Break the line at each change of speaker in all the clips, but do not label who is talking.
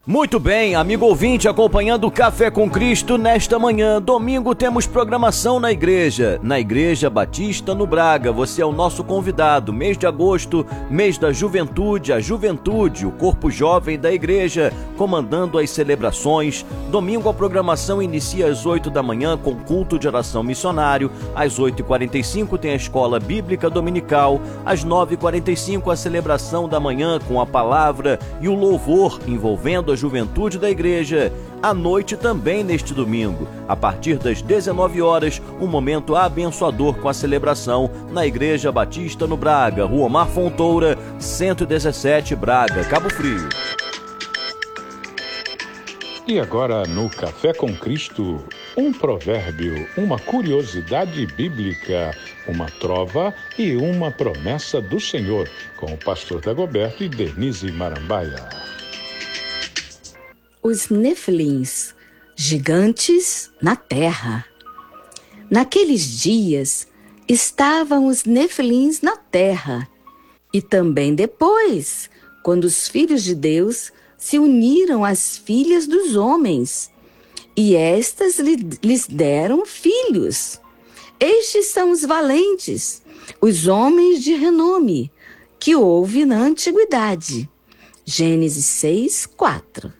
Muito bem, amigo ouvinte, acompanhando o Café com Cristo nesta manhã. Domingo temos programação na Igreja Batista no Braga. Você é o nosso convidado. Mês de agosto, mês da juventude, a juventude, o corpo jovem da igreja, comandando as celebrações. Domingo a programação inicia às 8 da manhã com culto de oração missionário. Às 8h45 tem a escola bíblica dominical. Às 9h45 a celebração da manhã com a palavra e o louvor envolvendo a juventude da igreja. À noite também neste domingo, a partir das 19 horas, um momento abençoador com a celebração na Igreja Batista no Braga, Rua Omar Fontoura, 117, Braga, Cabo Frio.
E agora no Café com Cristo, um provérbio, uma curiosidade bíblica, uma trova e uma promessa do Senhor, com o pastor Dagoberto e Denise Marambaia.
Os Nefilins, gigantes na terra. Naqueles dias estavam os Nefilins na terra, e também depois, quando os filhos de Deus se uniram às filhas dos homens, e estas lhes deram filhos. Estes são os valentes, os homens de renome, que houve na antiguidade. Gênesis 6:4.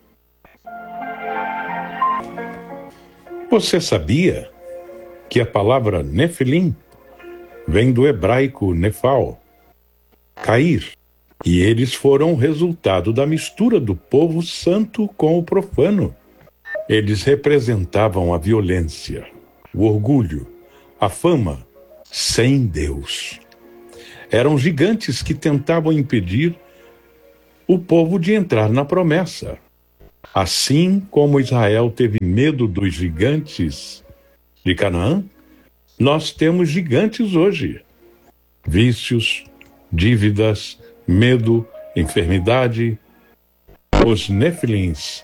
Você sabia que a palavra Nefilim vem do hebraico nefal, cair, e eles foram resultado da mistura do povo santo com o profano. Eles representavam a violência, o orgulho, a fama sem Deus. Eram gigantes que tentavam impedir o povo de entrar na promessa. Assim como Israel teve medo dos gigantes de Canaã, nós temos gigantes hoje. Vícios, dívidas, medo, enfermidade. Os Nefilins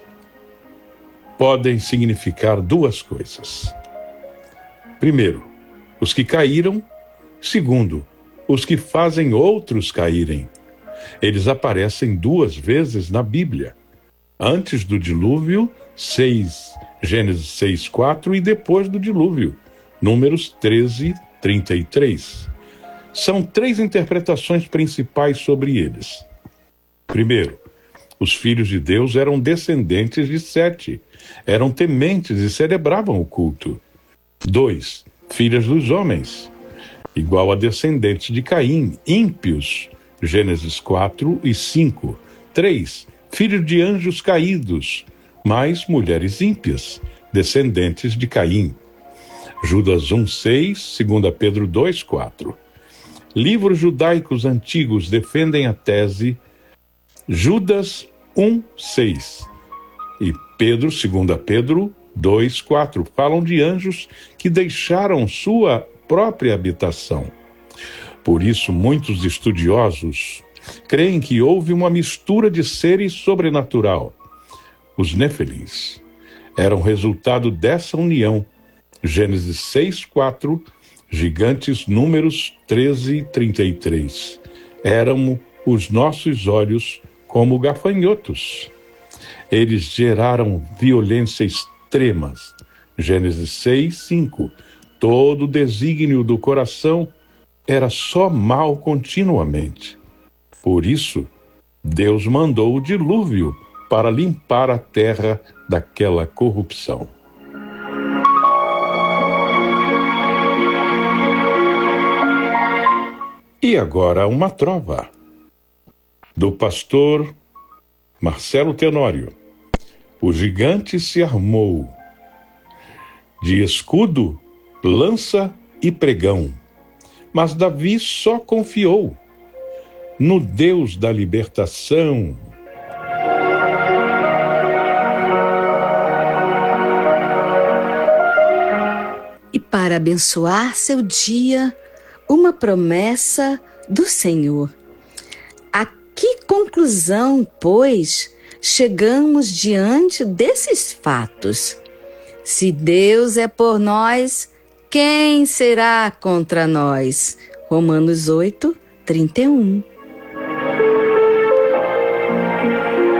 podem significar duas coisas. Primeiro, os que caíram. Segundo, os que fazem outros caírem. Eles aparecem 2 vezes na Bíblia. Antes do dilúvio, Gênesis 6:4, e depois do dilúvio, Números 13:33. São 3 interpretações principais sobre eles. Primeiro, os filhos de Deus eram descendentes de Sete, eram tementes e celebravam o culto. 2, filhas dos homens, igual a descendentes de Caim, ímpios, Gênesis 4 e 5. 3, filhos de anjos caídos, mas mulheres ímpias, descendentes de Caim. Judas 1:6, 2 Pedro 2:4. Livros judaicos antigos defendem a tese Judas 1:6 e 2 Pedro 2:4 falam de anjos que deixaram sua própria habitação. Por isso, muitos estudiosos creem que houve uma mistura de seres sobrenatural. Os Nefilins eram resultado dessa união. Gênesis 6:4, gigantes, Números 13:33. Eram os nossos olhos como gafanhotos. Eles geraram violência extrema. Gênesis 6:5. Todo o desígnio do coração era só mal continuamente. Por isso, Deus mandou o dilúvio para limpar a terra daquela corrupção. E agora uma trova do pastor Marcelo Tenório. O gigante se armou de escudo, lança e pregão, mas Davi só confiou no Deus da libertação.
E para abençoar seu dia, uma promessa do Senhor. A que conclusão, pois, chegamos diante desses fatos? Se Deus é por nós, quem será contra nós? Romanos 8:31.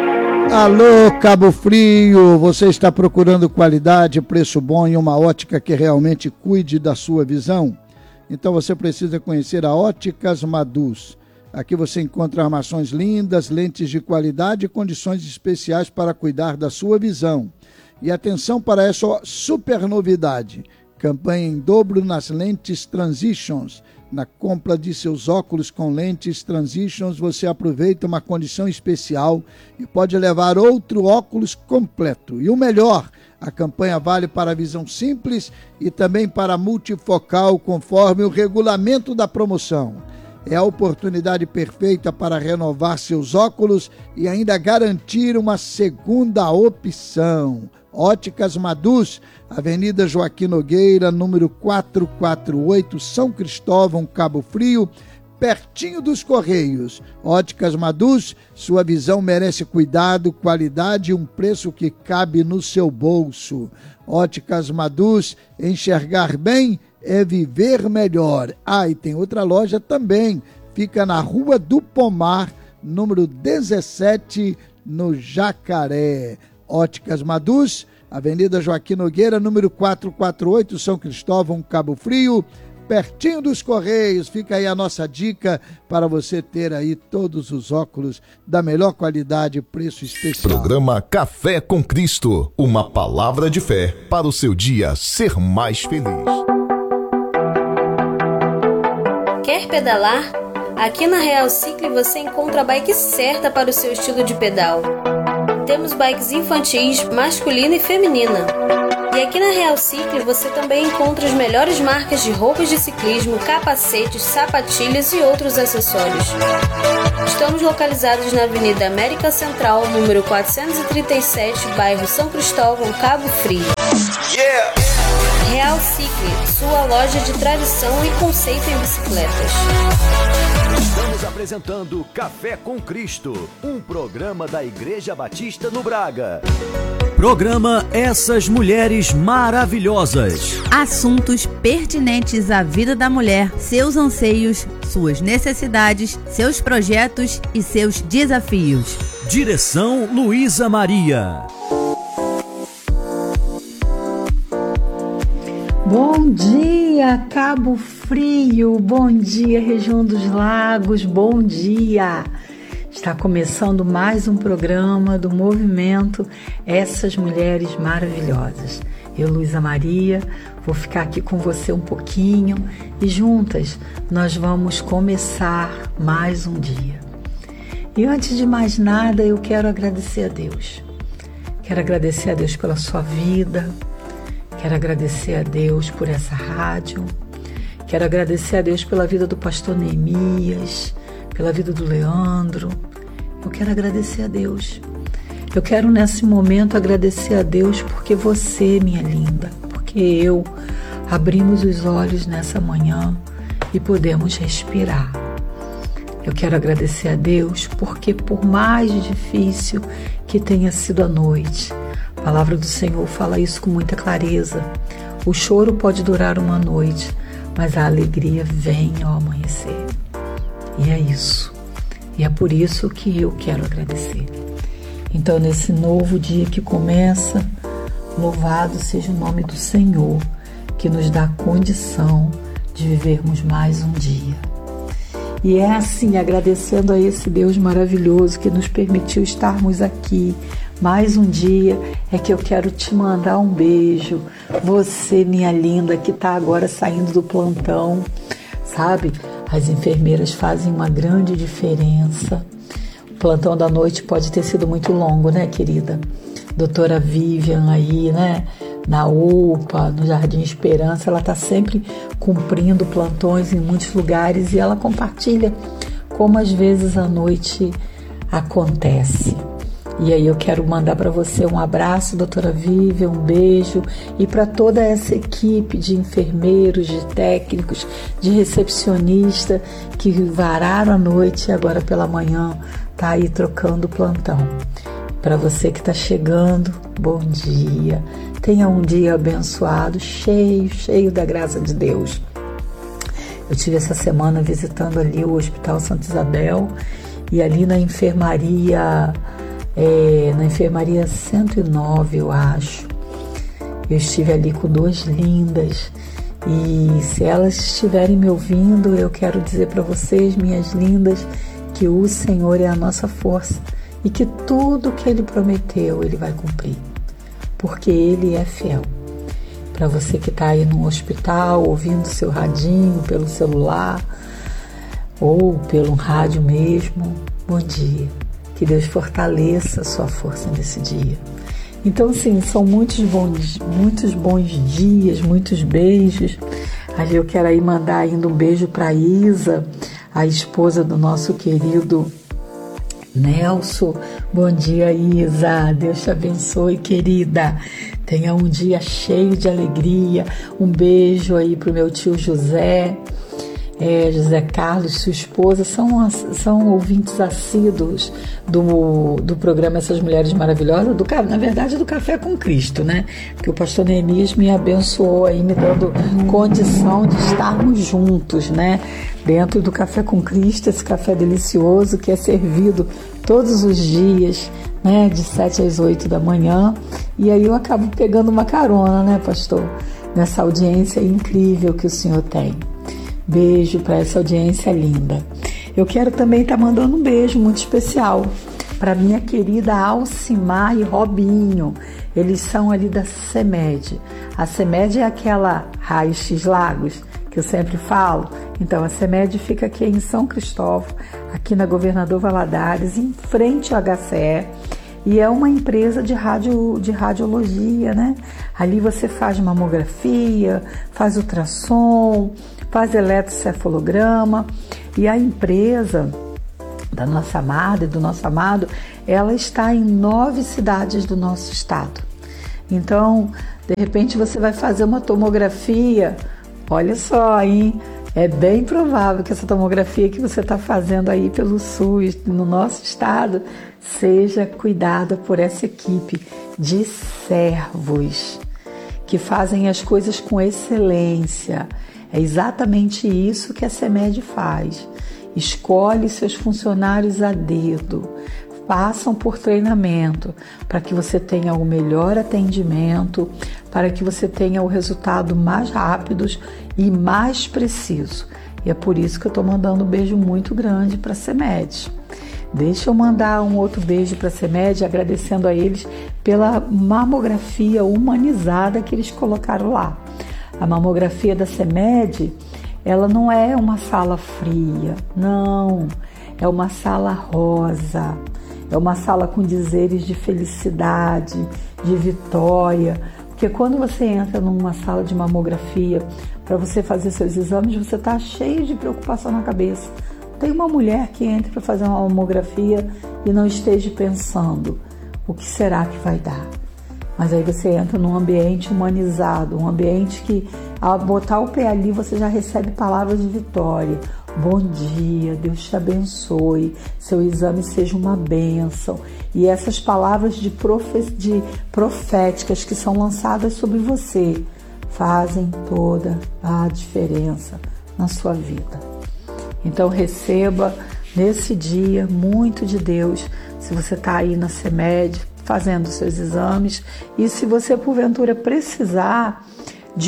Alô, Cabo Frio, você está procurando qualidade, preço bom e uma ótica que realmente cuide da sua visão? Então você precisa conhecer a Óticas Maduz. Aqui você encontra armações lindas, lentes de qualidade e condições especiais para cuidar da sua visão. E atenção para essa super novidade, campanha em dobro nas lentes Transitions. Na compra de seus óculos com lentes Transitions, você aproveita uma condição especial e pode levar outro óculos completo. E o melhor, a campanha vale para a visão simples e também para multifocal, conforme o regulamento da promoção. É a oportunidade perfeita para renovar seus óculos e ainda garantir uma segunda opção. Óticas Maduz, Avenida Joaquim Nogueira, número 448, São Cristóvão, Cabo Frio, pertinho dos Correios. Óticas Maduz, sua visão merece cuidado, qualidade e um preço que cabe no seu bolso. Óticas Maduz, enxergar bem é viver melhor. Ah, e tem outra loja também, fica na Rua do Pomar, número 17, no Jacaré. Óticas Maduz, Avenida Joaquim Nogueira, número 448, São Cristóvão, Cabo Frio, pertinho dos Correios. Fica aí a nossa dica para você ter aí todos os óculos da melhor qualidade e preço especial.
Programa Café com Cristo, uma palavra de fé para o seu dia ser mais feliz.
Quer pedalar? Aqui na Real Cycle você encontra a bike certa para o seu estilo de pedal. Temos bikes infantis, masculina e feminina. E aqui na Real Cycle você também encontra as melhores marcas de roupas de ciclismo, capacetes, sapatilhas e outros acessórios. Estamos localizados na Avenida América Central, número 437, bairro São Cristóvão, Cabo Frio. Real Cycle, sua loja de tradição e conceito em bicicletas.
Estamos apresentando Café com Cristo, um programa da Igreja Batista no Braga. Programa Essas Mulheres Maravilhosas.
Assuntos pertinentes à vida da mulher, seus anseios, suas necessidades, seus projetos e seus desafios.
Direção Luísa Maria.
Bom dia, Cabo Frio, bom dia, região dos lagos, bom dia. Está começando mais um programa do movimento Essas Mulheres Maravilhosas. Eu, Luísa Maria, vou ficar aqui com você um pouquinho e juntas nós vamos começar mais um dia. E antes de mais nada, eu quero agradecer a Deus. Quero agradecer a Deus pela sua vida. Quero agradecer a Deus por essa rádio. Quero agradecer a Deus pela vida do pastor Neemias, pela vida do Leandro. Eu quero agradecer a Deus. Eu quero nesse momento agradecer a Deus porque você, minha linda, porque eu abrimos os olhos nessa manhã e podemos respirar. Eu quero agradecer a Deus porque por mais difícil que tenha sido a noite, a palavra do Senhor fala isso com muita clareza. O choro pode durar uma noite, mas a alegria vem ao amanhecer. E é isso. E é por isso que eu quero agradecer. Então, nesse novo dia que começa, louvado seja o nome do Senhor, que nos dá a condição de vivermos mais um dia. E é assim, agradecendo a esse Deus maravilhoso que nos permitiu estarmos aqui mais um dia, é que eu quero te mandar um beijo. Você, minha linda, que está agora saindo do plantão, sabe? As enfermeiras fazem uma grande diferença. O plantão da noite pode ter sido muito longo, né, querida? Doutora Vivian aí, né? Na UPA, no Jardim Esperança, ela está sempre cumprindo plantões em muitos lugares e ela compartilha como às vezes a noite acontece. E aí eu quero mandar para você um abraço, doutora Vivian, um beijo, e para toda essa equipe de enfermeiros, de técnicos, de recepcionista que vararam a noite e agora pela manhã tá aí trocando plantão. Para você que está chegando, bom dia. Tenha um dia abençoado, cheio da graça de Deus. Eu tive essa semana visitando ali o Hospital Santa Isabel e ali na enfermaria na enfermaria 109, eu acho. Eu estive ali com 2 lindas, e se elas estiverem me ouvindo, eu quero dizer para vocês, minhas lindas, que o Senhor é a nossa força e que tudo que Ele prometeu, Ele vai cumprir, porque Ele é fiel. Para você que está aí no hospital, ouvindo seu radinho pelo celular ou pelo rádio mesmo, bom dia. Que Deus fortaleça a sua força nesse dia. Então, sim, são muitos bons dias, muitos beijos. Aí eu quero aí mandar ainda um beijo para Isa, a esposa do nosso querido Nelson. Bom dia, Isa. Deus te abençoe, querida. Tenha um dia cheio de alegria. Um beijo aí pro meu tio José. José Carlos, sua esposa, são ouvintes assíduos do programa Essas Mulheres Maravilhosas, na verdade do Café com Cristo, né? Porque o pastor Neemias me abençoou aí, me dando condição de estarmos juntos, né? Dentro do Café com Cristo, esse café delicioso que é servido todos os dias, né? De 7 às 8 da manhã. E aí eu acabo pegando uma carona, né, pastor? Nessa audiência incrível que o senhor tem. Beijo para essa audiência linda. Eu quero também estar mandando um beijo muito especial para minha querida Alcimar e Robinho. Eles são ali da CEMED. A CEMED é aquela Raio-X Lagos que eu sempre falo. Então a CEMED fica aqui em São Cristóvão, aqui na Governador Valadares, em frente ao HCE. E é uma empresa de radiologia, né? Ali você faz mamografia, faz ultrassom, faz eletrocefalograma. E a empresa da nossa amada e do nosso amado, ela está em 9 cidades do nosso estado. Então, de repente você vai fazer uma tomografia, olha só, hein? É bem provável que essa tomografia que você está fazendo aí pelo SUS, no nosso estado, seja cuidada por essa equipe de servos que fazem as coisas com excelência. É exatamente isso que a CEMED faz. Escolhe seus funcionários a dedo, passam por treinamento para que você tenha o melhor atendimento, para que você tenha o resultado mais rápido e mais preciso. E é por isso que eu estou mandando um beijo muito grande para a CEMED. Deixa eu mandar um outro beijo para a CEMED, agradecendo a eles pela mamografia humanizada que eles colocaram lá. A mamografia da CEMED, ela não é uma sala fria, não, é uma sala rosa, é uma sala com dizeres de felicidade, de vitória, porque quando você entra numa sala de mamografia para você fazer seus exames, você está cheio de preocupação na cabeça. Tem uma mulher que entra para fazer uma mamografia e não esteja pensando, o que será que vai dar? Mas aí você entra num ambiente humanizado, um ambiente que, ao botar o pé ali, você já recebe palavras de vitória. Bom dia, Deus te abençoe, seu exame seja uma bênção. E essas palavras de proféticas que são lançadas sobre você fazem toda a diferença na sua vida. Então receba nesse dia muito de Deus, se você está aí na CEMED, fazendo seus exames, e se você porventura precisar de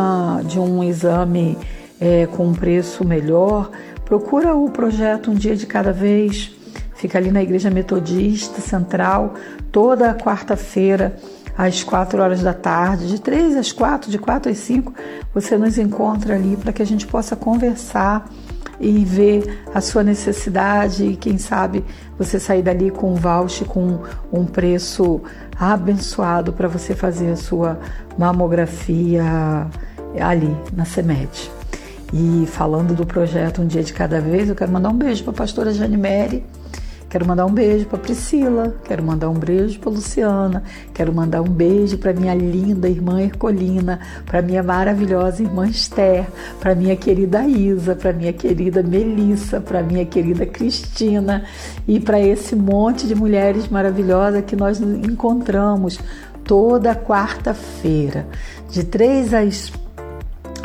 um exame com um preço melhor, procura o projeto Um Dia de Cada Vez, fica ali na Igreja Metodista Central, toda quarta-feira, às 4 horas da tarde, de 3 às 4, de 4 às 5, você nos encontra ali para que a gente possa conversar e ver a sua necessidade e quem sabe você sair dali com um voucher, com um preço abençoado para você fazer a sua mamografia ali na CEMED. E falando do projeto Um Dia de Cada Vez, eu quero mandar um beijo para a pastora Jane Mary, quero mandar um beijo para Priscila, quero mandar um beijo para Luciana, quero mandar um beijo para minha linda irmã Ercolina, para minha maravilhosa irmã Esther, para minha querida Isa, para minha querida Melissa, para minha querida Cristina e para esse monte de mulheres maravilhosas que nós nos encontramos toda quarta-feira, de 3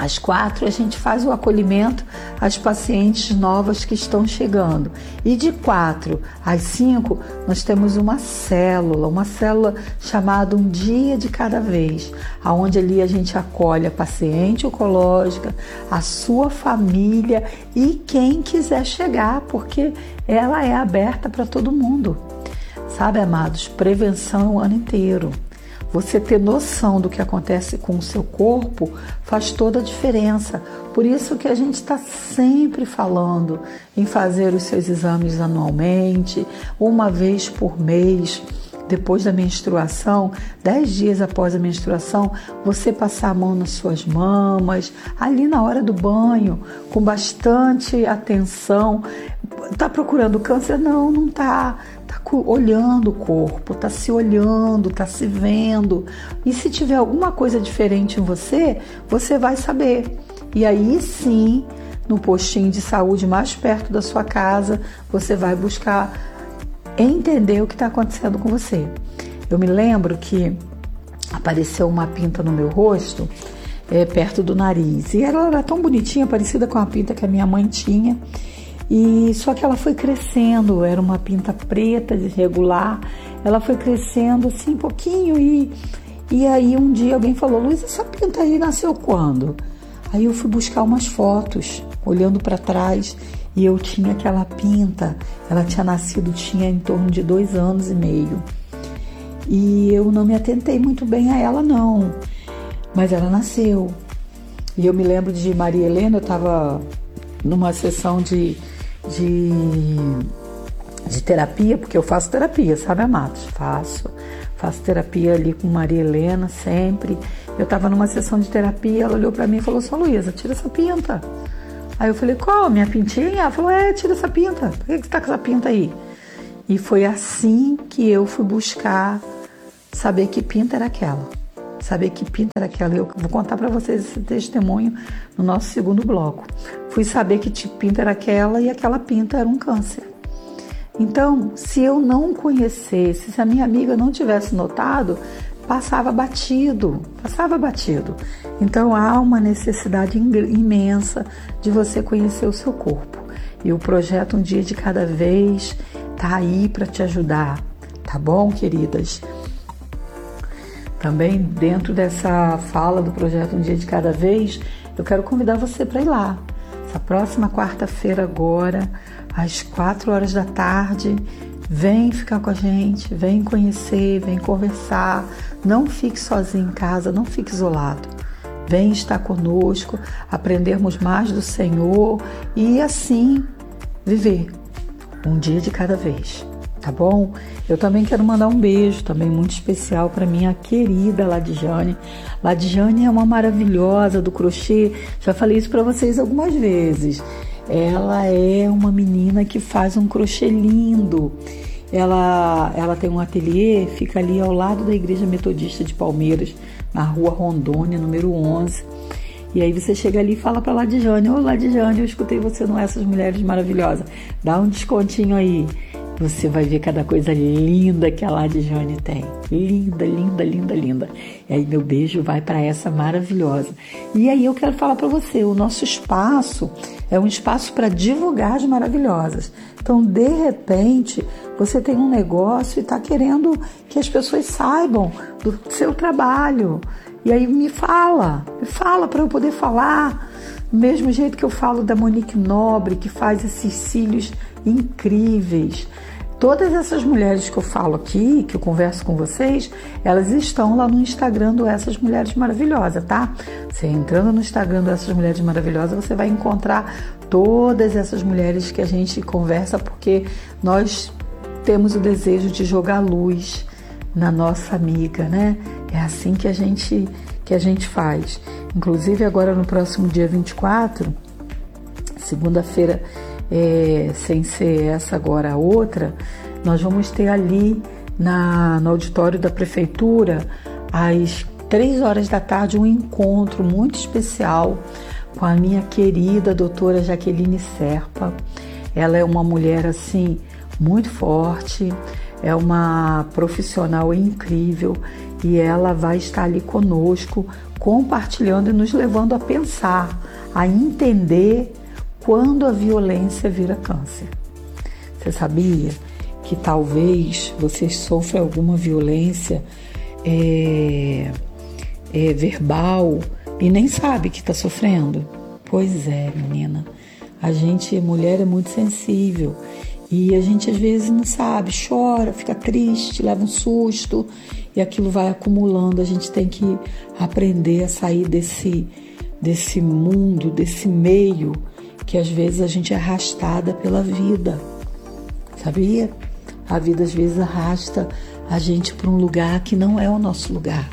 Às 4 a gente faz o acolhimento às pacientes novas que estão chegando. E de 4 às 5 nós temos uma célula chamada Um Dia de Cada Vez, onde ali a gente acolhe a paciente oncológica, a sua família e quem quiser chegar, porque ela é aberta para todo mundo. Sabe, amados, prevenção o ano inteiro. Você ter noção do que acontece com o seu corpo faz toda a diferença. Por isso que a gente está sempre falando em fazer os seus exames anualmente, uma vez por mês. Depois da menstruação, 10 dias após a menstruação, você passar a mão nas suas mamas, ali na hora do banho, com bastante atenção. Está procurando câncer? Não está. Está olhando o corpo, está se olhando, está se vendo. E se tiver alguma coisa diferente em você, você vai saber. E aí sim, no postinho de saúde mais perto da sua casa, você vai buscar entender o que está acontecendo com você. Eu me lembro que apareceu uma pinta no meu rosto, perto do nariz. E ela era tão bonitinha, parecida com a pinta que a minha mãe tinha. E só que ela foi crescendo, era uma pinta preta, irregular. Ela foi crescendo assim um pouquinho e aí um dia alguém falou: Luiz, essa pinta aí nasceu quando? Aí eu fui buscar umas fotos, olhando para trás, e eu tinha aquela pinta. Ela tinha nascido, tinha em torno de 2 anos e meio. E eu não me atentei muito bem a ela não, mas ela nasceu. E eu me lembro de Maria Helena, eu estava numa sessão de terapia, porque eu faço terapia, sabe, amados? Faço terapia ali com Maria Helena sempre. Eu estava numa sessão de terapia, ela olhou para mim e falou: Só Luísa, tira essa pinta. Aí eu falei: Qual? Minha pintinha? Ela falou: tira essa pinta. Por que você tá com essa pinta aí? E foi assim que eu fui buscar saber que pinta era aquela. Eu vou contar para vocês esse testemunho no nosso segundo bloco. Fui saber que pinta era aquela e aquela pinta era um câncer. Então, se eu não conhecesse, se a minha amiga não tivesse notado, passava batido. Então, há uma necessidade imensa de você conhecer o seu corpo. E o projeto Um Dia de Cada Vez está aí para te ajudar, tá bom, queridas? Também dentro dessa fala do projeto Um Dia de Cada Vez, eu quero convidar você para ir lá. Essa próxima quarta-feira agora, às 4 horas da tarde, vem ficar com a gente, vem conhecer, vem conversar. Não fique sozinho em casa, não fique isolado. Vem estar conosco, aprendermos mais do Senhor e assim viver um dia de cada vez. Tá bom? Eu também quero mandar um beijo também muito especial para minha querida Ladjane. Ladjane é uma maravilhosa do crochê. Já falei isso para vocês algumas vezes. Ela é uma menina que faz um crochê lindo. Ela tem um ateliê, fica ali ao lado da Igreja Metodista de Palmeiras, na Rua Rondônia, número 11. E aí você chega ali e fala para Ladjane: Ô Ladjane, eu escutei você no Essas Mulheres Maravilhosas. Dá um descontinho aí. Você vai ver cada coisa linda que a Ladjane tem. Linda, linda, linda, linda. E aí meu beijo vai para essa maravilhosa. E aí eu quero falar para você, o nosso espaço é um espaço para divulgar as maravilhosas. Então, de repente, você tem um negócio e está querendo que as pessoas saibam do seu trabalho. E aí me fala para eu poder falar. Do mesmo jeito que eu falo da Monique Nobre, que faz esses cílios incríveis. Todas essas mulheres que eu falo aqui, que eu converso com vocês, elas estão lá no Instagram do Essas Mulheres Maravilhosas, tá? Você entrando no Instagram do Essas Mulheres Maravilhosas, você vai encontrar todas essas mulheres que a gente conversa, porque nós temos o desejo de jogar luz na nossa amiga, né? É assim que a gente faz. Inclusive agora no próximo dia 24, segunda-feira, sem ser essa agora a outra, nós vamos ter ali no auditório da prefeitura, às 3 horas da tarde, um encontro muito especial com a minha querida doutora Jaqueline Serpa. Ela é uma mulher assim muito forte, é uma profissional incrível e ela vai estar ali conosco, compartilhando e nos levando a pensar, a entender quando a violência vira câncer. Você sabia que talvez você sofra alguma violência verbal e nem sabe que está sofrendo? Pois é, menina. A gente, mulher, é muito sensível e a gente às vezes não sabe, chora, fica triste, leva um susto e aquilo vai acumulando. A gente tem que aprender a sair desse mundo, desse meio que às vezes a gente é arrastada pela vida. Sabia? A vida às vezes arrasta a gente para um lugar que não é o nosso lugar.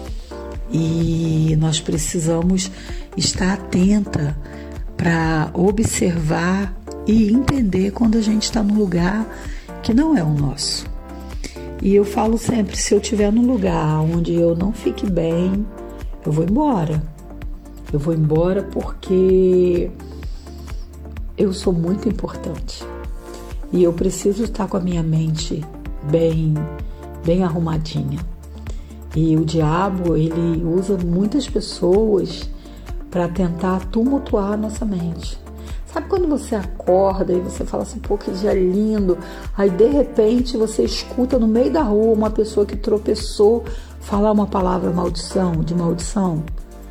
E nós precisamos estar atenta para observar e entender quando a gente está num lugar que não é o nosso. E eu falo sempre, se eu estiver num lugar onde eu não fique bem, eu vou embora. Eu vou embora porque eu sou muito importante. E eu preciso estar com a minha mente bem arrumadinha. E o diabo, ele usa muitas pessoas para tentar tumultuar a nossa mente. Sabe quando você acorda e você fala assim, pô, que dia lindo. Aí de repente você escuta no meio da rua uma pessoa que tropeçou falar uma palavra de maldição?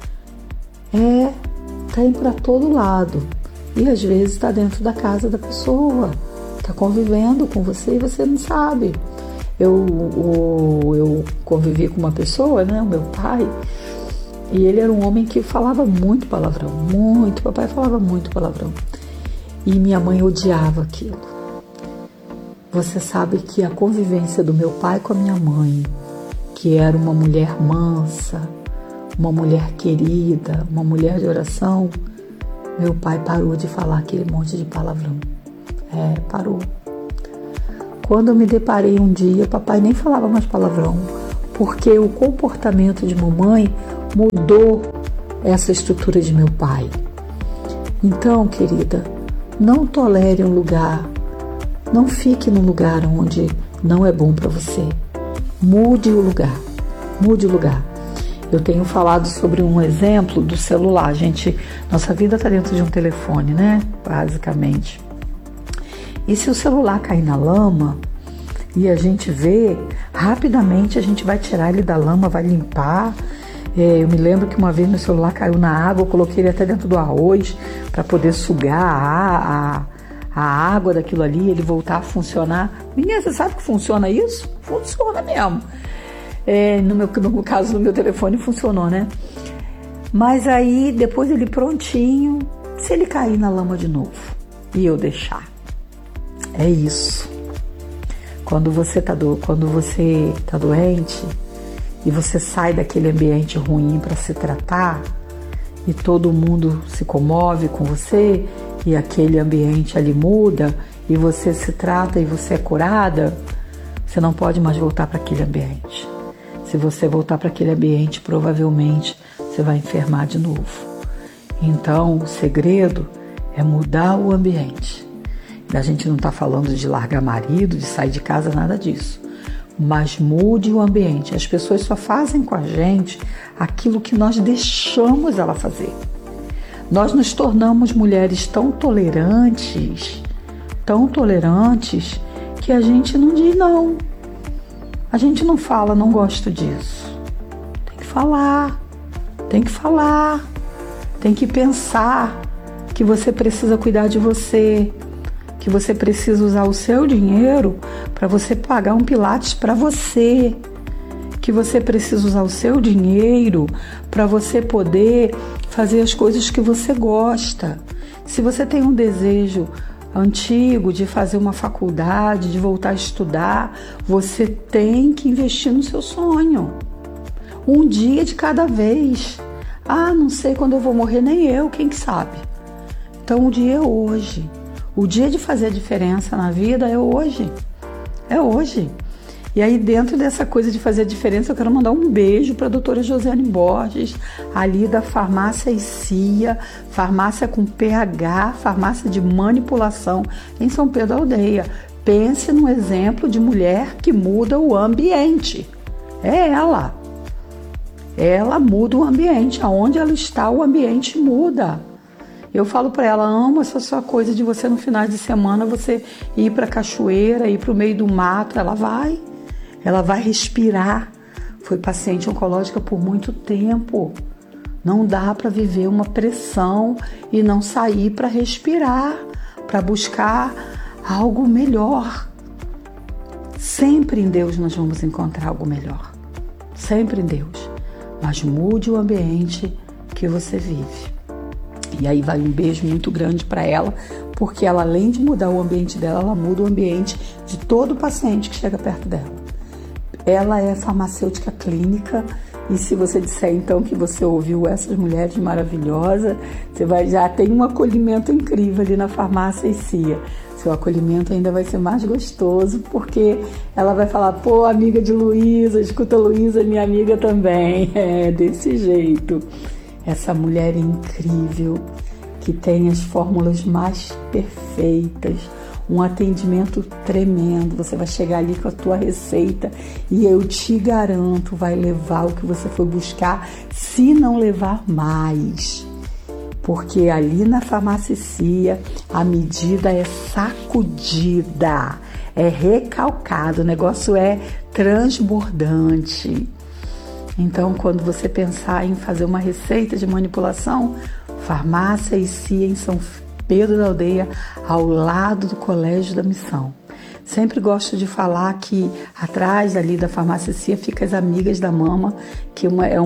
Tá indo para todo lado. E às vezes está dentro da casa da pessoa. Está convivendo com você e você não sabe. Eu convivi com uma pessoa, né, o meu pai, e ele era um homem que falava muito palavrão, muito. Papai falava muito palavrão. E minha mãe odiava aquilo. Você sabe que a convivência do meu pai com a minha mãe, que era uma mulher mansa, uma mulher querida, uma mulher de oração, meu pai parou de falar aquele monte de palavrão. Parou. Quando eu me deparei um dia, papai nem falava mais palavrão, porque o comportamento de mamãe mudou essa estrutura de meu pai. Então, querida, não tolere um lugar, não fique num lugar onde não é bom para você. Mude o lugar, mude o lugar. Eu tenho falado sobre um exemplo do celular. Nossa vida está dentro de um telefone, né? Basicamente. E se o celular cair na lama e a gente vê, rapidamente a gente vai tirar ele da lama, vai limpar. Eu me lembro que uma vez meu celular caiu na água, eu coloquei ele até dentro do arroz para poder sugar a água daquilo ali, ele voltar a funcionar. Menina, você sabe que funciona isso? Funciona mesmo. No caso do meu telefone funcionou, né? Mas aí, depois ele prontinho, se ele cair na lama de novo e eu deixar. É isso. Quando você tá doente e você sai daquele ambiente ruim para se tratar e todo mundo se comove com você e aquele ambiente ali muda e você se trata e você é curada, você não pode mais voltar para aquele ambiente. Se você voltar para aquele ambiente, provavelmente você vai enfermar de novo. Então, o segredo é mudar o ambiente. A gente não está falando de largar marido, de sair de casa, nada disso. Mas mude o ambiente. As pessoas só fazem com a gente aquilo que nós deixamos ela fazer. Nós nos tornamos mulheres tão tolerantes, que a gente não diz não. A gente não fala, não gosto disso. Tem que falar. Tem que pensar que você precisa cuidar de você, que você precisa usar o seu dinheiro para você pagar um pilates para você, que você precisa usar o seu dinheiro para você poder fazer as coisas que você gosta. Se você tem um desejo antigo de fazer uma faculdade, de voltar a estudar, você tem que investir no seu sonho. Um dia de cada vez. Não sei quando eu vou morrer, nem eu, quem que sabe? Então o dia é hoje. O dia de fazer a diferença na vida é hoje. É hoje. E aí, dentro dessa coisa de fazer a diferença, eu quero mandar um beijo para a doutora Josiane Borges, ali da Farmácia Cia, farmácia com PH, farmácia de manipulação, em São Pedro da Aldeia. pense num exemplo de mulher que muda o ambiente. É ela. Ela muda o ambiente. Aonde ela está, o ambiente muda. Eu falo para ela, amo essa sua coisa de você no final de semana, você ir para a cachoeira, ir para o meio do mato. Ela vai respirar. Foi paciente oncológica por muito tempo. Não dá para viver uma pressão e não sair para respirar, para buscar algo melhor. Sempre em Deus nós vamos encontrar algo melhor. Sempre em Deus. Mas mude o ambiente que você vive. E aí vai um beijo muito grande para ela, porque ela, além de mudar o ambiente dela, ela muda o ambiente de todo paciente que chega perto dela. Ela é farmacêutica clínica, e se você disser então que você ouviu essas mulheres maravilhosas, você já tem um acolhimento incrível ali na farmácia ICIA. Seu acolhimento ainda vai ser mais gostoso, porque ela vai falar, pô, amiga de Luísa, escuta Luísa, minha amiga também. É desse jeito. Essa mulher incrível, que tem as fórmulas mais perfeitas, um atendimento tremendo. Você vai chegar ali com a tua receita e eu te garanto, vai levar o que você foi buscar, se não levar mais. Porque ali na farmácia ICIA, a medida é sacudida, é recalcado, o negócio é transbordante. Então, quando você pensar em fazer uma receita de manipulação, farmácia ICIA em São Pedro da Aldeia, ao lado do Colégio da Missão. Sempre gosto de falar que atrás ali da farmácia ICIA fica as Amigas da Mama, que é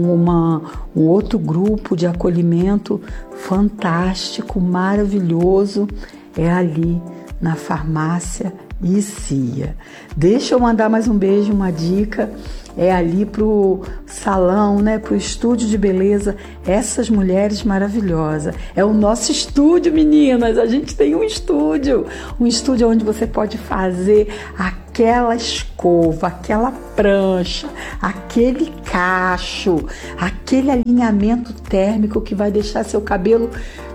um outro grupo de acolhimento fantástico, maravilhoso, é ali na farmácia ICIA. Deixa eu mandar mais um beijo, uma dica. É ali pro salão, né, pro estúdio de beleza, essas mulheres maravilhosas. É o nosso estúdio, meninas. A gente tem um estúdio onde você pode fazer aquela escova, aquela prancha, aquele cacho, aquele alinhamento térmico que vai deixar seu cabelo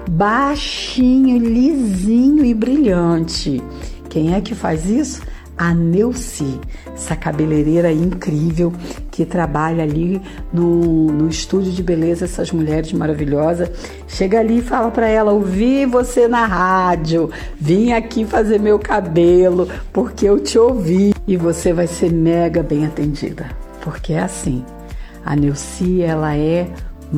baixinho, lisinho e brilhante. Quem é que faz isso? A Neuci, essa cabeleireira incrível que trabalha ali no estúdio de beleza, essas mulheres maravilhosas. Chega ali e fala para ela, ouvi você na rádio, vim aqui fazer meu cabelo porque eu te ouvi. E você vai ser mega bem atendida, porque é assim, a Neuci, ela é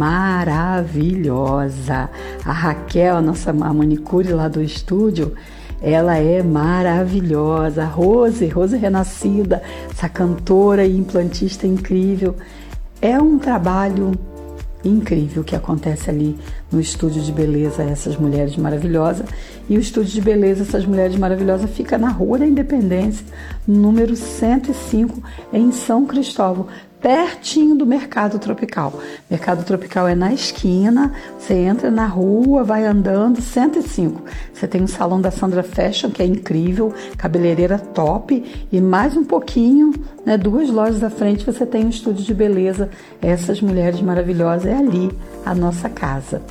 maravilhosa. A Raquel, a nossa manicure lá do estúdio, ela é maravilhosa. Rose Renascida, essa cantora e implantista incrível. É um trabalho incrível que acontece ali no estúdio de beleza, essas mulheres maravilhosas. E o estúdio de beleza, essas mulheres maravilhosas, fica na Rua da Independência, número 105, em São Cristóvão, pertinho do Mercado Tropical. Mercado Tropical é na esquina, você entra na rua, vai andando, 105. Você tem o salão da Sandra Fashion, que é incrível, cabeleireira top, e mais um pouquinho, né, 2 lojas à frente, você tem um estúdio de beleza. Essas mulheres maravilhosas, é ali a nossa casa.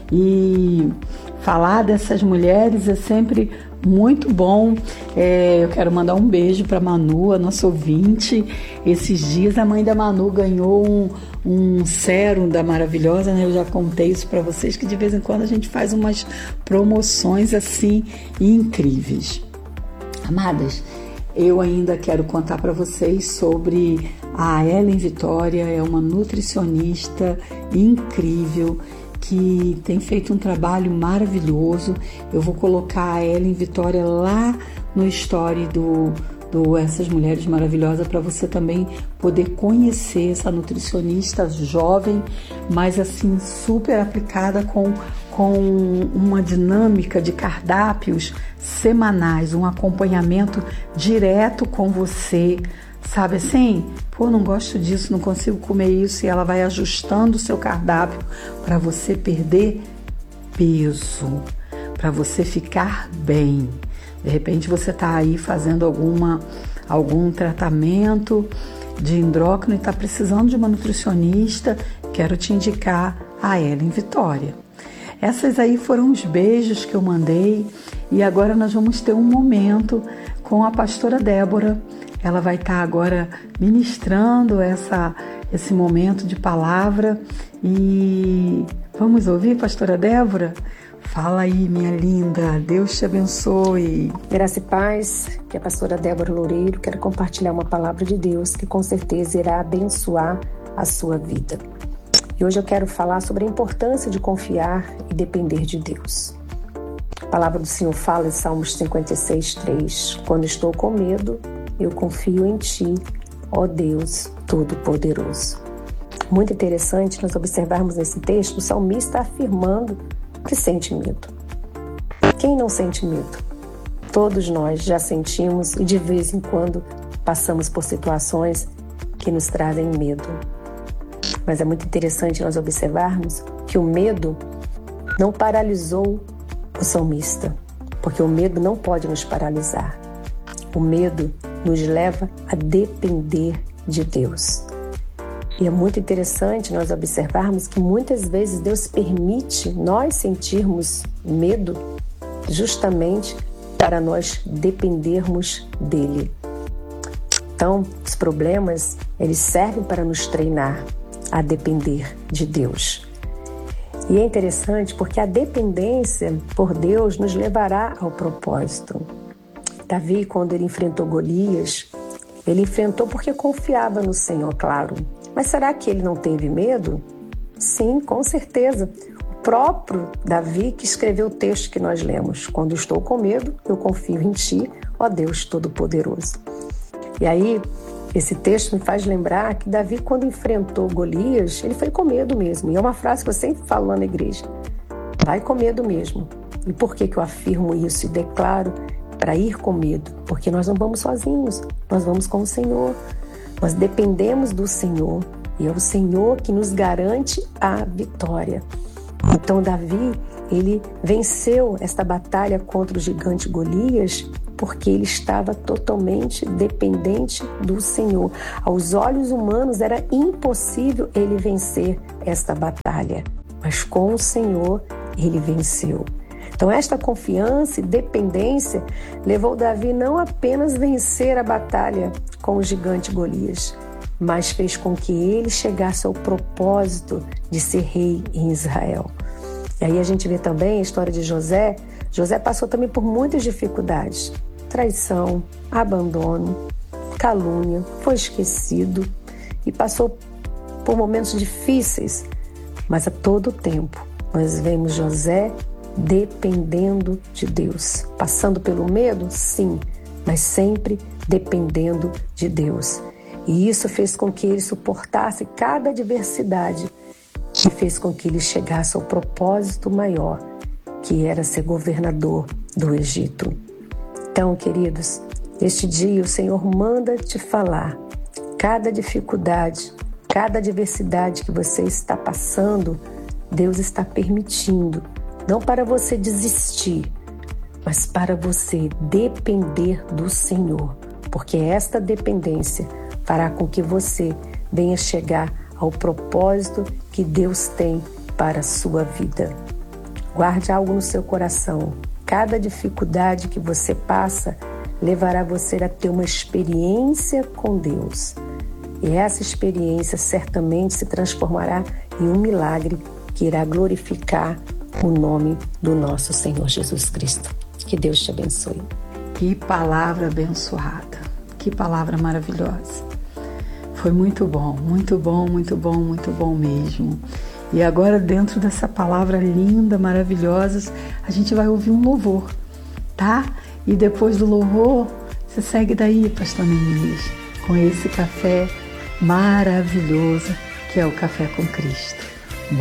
E falar dessas mulheres é sempre muito bom. Eu quero mandar um beijo para Manu, a nossa ouvinte. Esses dias a mãe da Manu ganhou um sérum da Maravilhosa, né? Eu já contei isso para vocês, que de vez em quando a gente faz umas promoções assim incríveis. Amadas, eu ainda quero contar para vocês sobre a Ellen Vitória. É uma nutricionista incrível que tem feito um trabalho maravilhoso. Eu vou colocar a Ellen Vitória lá no story do Essas Mulheres Maravilhosas, para você também poder conhecer essa nutricionista jovem, mas assim super aplicada com uma dinâmica de cardápios semanais, um acompanhamento direto com você, sabe assim? Pô, não gosto disso, não consigo comer isso, e ela vai ajustando o seu cardápio para você perder peso, para você ficar bem. De repente você está aí fazendo algum tratamento de endócrino e está precisando de uma nutricionista, quero te indicar a Ellen Vitória. Essas aí foram os beijos que eu mandei, e agora nós vamos ter um momento com a pastora Débora. Ela vai estar agora ministrando esse momento de palavra. E vamos ouvir, pastora Débora? Fala aí, minha linda. Deus te abençoe.
Graça e paz, que é a pastora Débora Loureiro. Quero compartilhar uma palavra de Deus que com certeza irá abençoar a sua vida. E hoje eu quero falar sobre a importância de confiar e depender de Deus. A palavra do Senhor fala em Salmos 56:3. Quando estou com medo, eu confio em Ti, ó Deus Todo-Poderoso. Muito interessante nós observarmos nesse texto o salmista afirmando que sente medo. Quem não sente medo? Todos nós já sentimos e de vez em quando passamos por situações que nos trazem medo. Mas é muito interessante nós observarmos que o medo não paralisou o salmista, porque o medo não pode nos paralisar. O medo nos leva a depender de Deus. E é muito interessante nós observarmos que muitas vezes Deus permite nós sentirmos medo justamente para nós dependermos dEle. Então, os problemas, eles servem para nos treinar a depender de Deus. E é interessante porque a dependência por Deus nos levará ao propósito. Davi, quando ele enfrentou Golias, ele enfrentou porque confiava no Senhor, claro. Mas será que ele não teve medo? Sim, com certeza. O próprio Davi que escreveu o texto que nós lemos. Quando estou com medo, eu confio em Ti, ó Deus Todo-Poderoso. E aí, esse texto me faz lembrar que Davi, quando enfrentou Golias, ele foi com medo mesmo. E é uma frase que eu sempre falo lá na igreja. Vai com medo mesmo. E por que eu afirmo isso e declaro para ir com medo? Porque nós não vamos sozinhos, nós vamos com o Senhor. Nós dependemos do Senhor e é o Senhor que nos garante a vitória. Então Davi, ele venceu esta batalha contra o gigante Golias porque ele estava totalmente dependente do Senhor. Aos olhos humanos era impossível ele vencer esta batalha, mas com o Senhor ele venceu. Então esta confiança e dependência levou Davi não apenas a vencer a batalha com o gigante Golias, mas fez com que ele chegasse ao propósito de ser rei em Israel. E aí a gente vê também a história de José. José passou também por muitas dificuldades. Traição, abandono, calúnia, foi esquecido e passou por momentos difíceis. Mas a todo tempo nós vemos José dependendo de Deus. Passando pelo medo? Sim, mas sempre dependendo de Deus. E isso fez com que ele suportasse cada adversidade e fez com que ele chegasse ao propósito maior, que era ser governador do Egito. Então, queridos, este dia o Senhor manda te falar. Cada dificuldade, cada adversidade que você está passando, Deus está permitindo. Não para você desistir, mas para você depender do Senhor. Porque esta dependência fará com que você venha chegar ao propósito que Deus tem para a sua vida. Guarde algo no seu coração. Cada dificuldade que você passa levará você a ter uma experiência com Deus. E essa experiência certamente se transformará em um milagre que irá glorificar o nome do nosso Senhor Jesus Cristo. Que Deus te abençoe.
Que palavra abençoada. Que palavra maravilhosa. Foi muito bom, muito bom, muito bom, muito bom mesmo. E agora, dentro dessa palavra linda, maravilhosa, a gente vai ouvir um louvor, tá? E depois do louvor, você segue daí, pastor Neemias, com esse café maravilhoso que é o Café com Cristo.